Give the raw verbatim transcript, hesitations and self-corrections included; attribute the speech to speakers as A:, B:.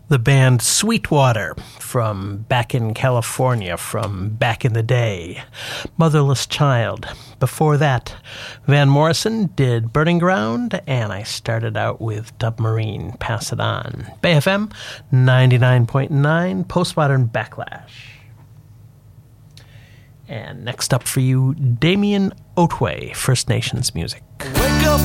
A: The band Sweetwater from back in California, from back in the day. Motherless Child. Before that, Van Morrison did Burning Ground, and I started out with Dub Marine, Pass It On. Bay F M, ninety-nine point nine, Postmodern Backlash. And next up for you, Damien Otway, First Nations music.
B: Wake up